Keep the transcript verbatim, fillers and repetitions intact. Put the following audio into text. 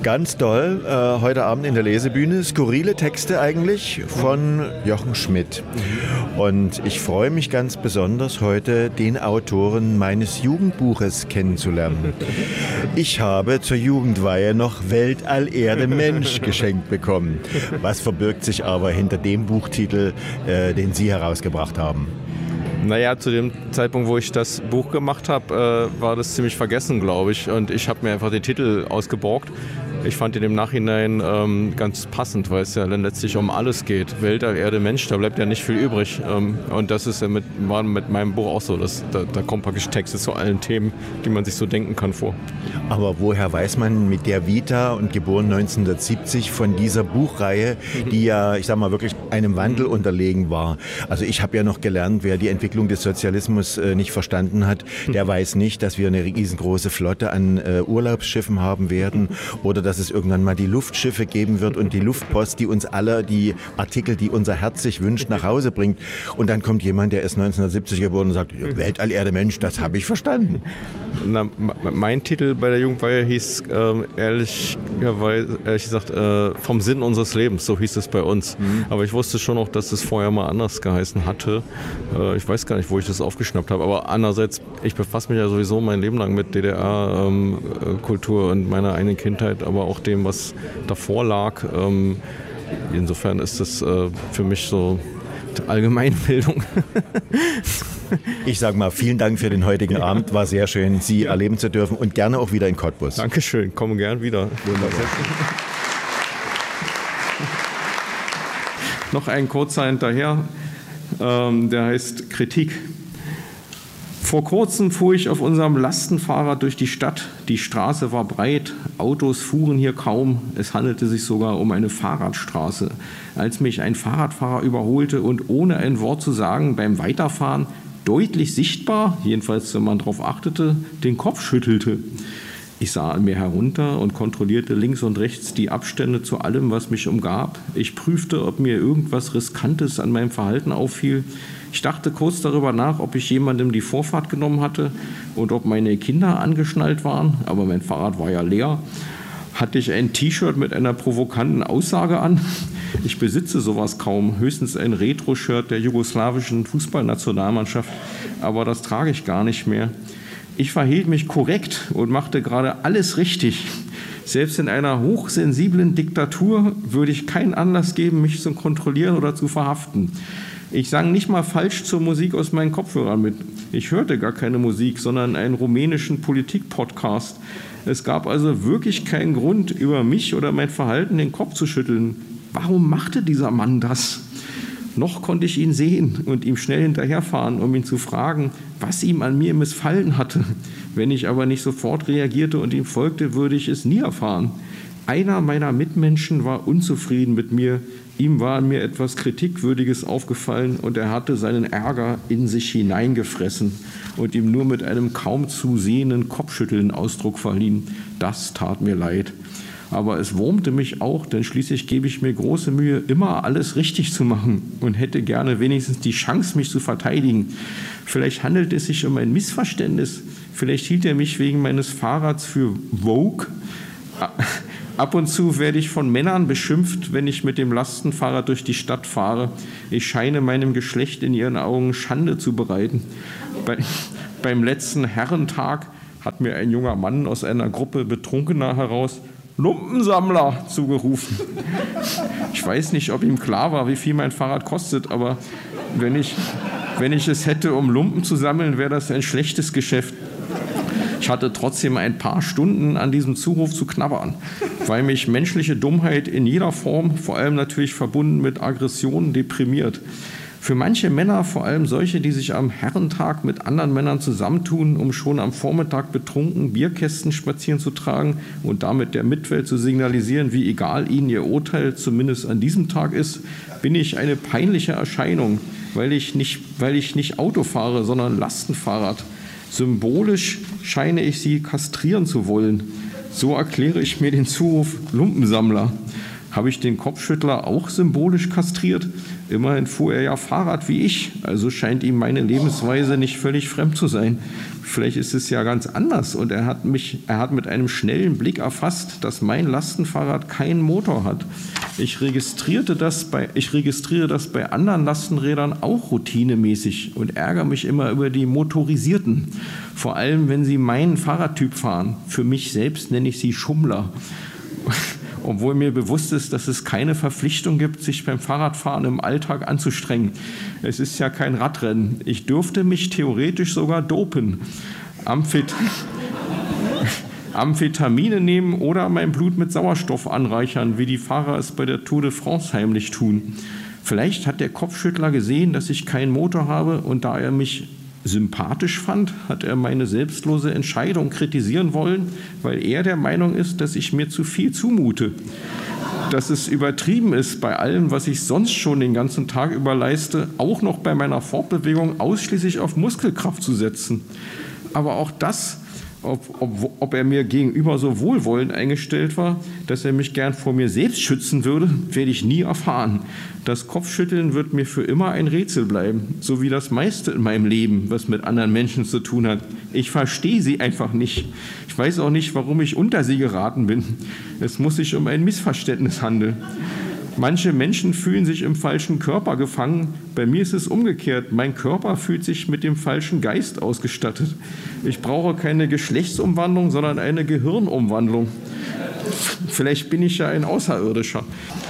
Ganz toll, äh, heute Abend in der Lesebühne, skurrile Texte eigentlich von Jochen Schmidt. Und ich freue mich ganz besonders, heute den Autoren meines Jugendbuches kennenzulernen. Ich habe zur Jugendweihe noch Weltall, Erde, Mensch geschenkt bekommen. Was verbirgt sich aber hinter dem Buchtitel, äh, den Sie herausgebracht haben? Naja, zu dem Zeitpunkt, wo ich das Buch gemacht habe, äh, war das ziemlich vergessen, glaube ich. Und ich habe mir einfach den Titel ausgeborgt. Ich fand ihn im Nachhinein ähm, ganz passend, weil es ja dann letztlich um alles geht. Weltall, Erde, Mensch, da bleibt ja nicht viel übrig. Ähm, und das ist ja mit, war mit meinem Buch auch so. Dass, da, da kommen praktisch Texte zu allen Themen, die man sich so denken kann, vor. Aber woher weiß man mit der Vita und geboren neunzehnhundertsiebzig von dieser Buchreihe, die ja, ich sag mal, wirklich einem Wandel unterlegen war? Also ich habe ja noch gelernt, wer die Entwicklung des Sozialismus äh, nicht verstanden hat, der weiß nicht, dass wir eine riesengroße Flotte an äh, Urlaubsschiffen haben werden oder dass es irgendwann mal die Luftschiffe geben wird und die Luftpost, die uns alle die Artikel, die unser Herz sich wünscht, nach Hause bringt. Und dann kommt jemand, der ist neunzehnhundertsiebzig geboren und sagt, Weltall, Erde, Mensch, das habe ich verstanden. Na, mein Titel bei der Jugendweihe hieß ähm, ehrlich, ehrlich gesagt äh, vom Sinn unseres Lebens, so hieß es bei uns. Mhm. Aber ich wusste schon auch, dass es vorher mal anders geheißen hatte. Äh, ich weiß gar nicht, wo ich das aufgeschnappt habe, aber andererseits, ich befasse mich ja sowieso mein Leben lang mit D D R-Kultur ähm, und meiner eigenen Kindheit, aber auch dem, was davor lag. Ähm, insofern ist das äh, für mich so Allgemeinbildung. Ich sage mal, vielen Dank für den heutigen Abend. War sehr schön, Sie erleben zu dürfen und gerne auch wieder in Cottbus. Dankeschön, komme gern wieder. Wunderbar. Noch ein kurzer hinterher, ähm, der heißt Kritik. Vor kurzem fuhr ich auf unserem Lastenfahrrad durch die Stadt. Die Straße war breit, Autos fuhren hier kaum. Es handelte sich sogar um eine Fahrradstraße. Als mich ein Fahrradfahrer überholte und ohne ein Wort zu sagen beim Weiterfahren deutlich sichtbar, jedenfalls wenn man darauf achtete, den Kopf schüttelte. Ich sah an mir herunter und kontrollierte links und rechts die Abstände zu allem, was mich umgab. Ich prüfte, ob mir irgendwas Riskantes an meinem Verhalten auffiel. Ich dachte kurz darüber nach, ob ich jemandem die Vorfahrt genommen hatte und ob meine Kinder angeschnallt waren, aber mein Fahrrad war ja leer. Hatte ich ein T-Shirt mit einer provokanten Aussage an? Ich besitze sowas kaum, höchstens ein Retro-Shirt der jugoslawischen Fußballnationalmannschaft, aber das trage ich gar nicht mehr. Ich verhielt mich korrekt und machte gerade alles richtig. Selbst in einer hochsensiblen Diktatur würde ich keinen Anlass geben, mich zu kontrollieren oder zu verhaften. Ich sang nicht mal falsch zur Musik aus meinen Kopfhörern mit. Ich hörte gar keine Musik, sondern einen rumänischen Politik-Podcast. Es gab also wirklich keinen Grund, über mich oder mein Verhalten den Kopf zu schütteln. Warum machte dieser Mann das? Noch konnte ich ihn sehen und ihm schnell hinterherfahren, um ihn zu fragen, was ihm an mir missfallen hatte. Wenn ich aber nicht sofort reagierte und ihm folgte, würde ich es nie erfahren. Einer meiner Mitmenschen war unzufrieden mit mir. Ihm war an mir etwas Kritikwürdiges aufgefallen und er hatte seinen Ärger in sich hineingefressen und ihm nur mit einem kaum zu sehenden Kopfschütteln Ausdruck verliehen. Das tat mir leid. Aber es wurmte mich auch, denn schließlich gebe ich mir große Mühe, immer alles richtig zu machen und hätte gerne wenigstens die Chance, mich zu verteidigen. Vielleicht handelt es sich um ein Missverständnis. Vielleicht hielt er mich wegen meines Fahrrads für Vogue. Ab und zu werde ich von Männern beschimpft, wenn ich mit dem Lastenfahrrad durch die Stadt fahre. Ich scheine meinem Geschlecht in ihren Augen Schande zu bereiten. Bei, beim letzten Herrentag hat mir ein junger Mann aus einer Gruppe Betrunkener heraus Lumpensammler zugerufen. Ich weiß nicht, ob ihm klar war, wie viel mein Fahrrad kostet, aber wenn ich, wenn ich es hätte, um Lumpen zu sammeln, wäre das ein schlechtes Geschäft. Ich hatte trotzdem ein paar Stunden an diesem Zuruf zu knabbern, weil mich menschliche Dummheit in jeder Form, vor allem natürlich verbunden mit Aggressionen, deprimiert. Für manche Männer, vor allem solche, die sich am Herrentag mit anderen Männern zusammentun, um schon am Vormittag betrunken Bierkästen spazieren zu tragen und damit der Mitwelt zu signalisieren, wie egal ihnen ihr Urteil zumindest an diesem Tag ist, bin ich eine peinliche Erscheinung, weil ich nicht, weil ich nicht Auto fahre, sondern Lastenfahrrad. Symbolisch scheine ich sie kastrieren zu wollen. So erkläre ich mir den Zuruf Lumpensammler. Habe ich den Kopfschüttler auch symbolisch kastriert? Immerhin fuhr er ja Fahrrad wie ich, also scheint ihm meine Lebensweise nicht völlig fremd zu sein. Vielleicht ist es ja ganz anders und er hat mich, er hat mit einem schnellen Blick erfasst, dass mein Lastenfahrrad keinen Motor hat. Ich registrierte das bei, ich registriere das bei anderen Lastenrädern auch routinemäßig und ärgere mich immer über die Motorisierten. Vor allem, wenn sie meinen Fahrradtyp fahren. Für mich selbst nenne ich sie Schummler. Obwohl mir bewusst ist, dass es keine Verpflichtung gibt, sich beim Fahrradfahren im Alltag anzustrengen. Es ist ja kein Radrennen. Ich dürfte mich theoretisch sogar dopen, Amphet Amphetamine nehmen oder mein Blut mit Sauerstoff anreichern, wie die Fahrer es bei der Tour de France heimlich tun. Vielleicht hat der Kopfschüttler gesehen, dass ich keinen Motor habe und da er mich sympathisch fand, hat er meine selbstlose Entscheidung kritisieren wollen, weil er der Meinung ist, dass ich mir zu viel zumute. Dass es übertrieben ist, bei allem, was ich sonst schon den ganzen Tag über leiste, auch noch bei meiner Fortbewegung ausschließlich auf Muskelkraft zu setzen. Aber auch das, ob, ob, ob er mir gegenüber so wohlwollend eingestellt war, dass er mich gern vor mir selbst schützen würde, werde ich nie erfahren. Das Kopfschütteln wird mir für immer ein Rätsel bleiben, so wie das meiste in meinem Leben, was mit anderen Menschen zu tun hat. Ich verstehe sie einfach nicht. Ich weiß auch nicht, warum ich unter sie geraten bin. Es muss sich um ein Missverständnis handeln. Manche Menschen fühlen sich im falschen Körper gefangen. Bei mir ist es umgekehrt. Mein Körper fühlt sich mit dem falschen Geist ausgestattet. Ich brauche keine Geschlechtsumwandlung, sondern eine Gehirnumwandlung. Vielleicht bin ich ja ein Außerirdischer.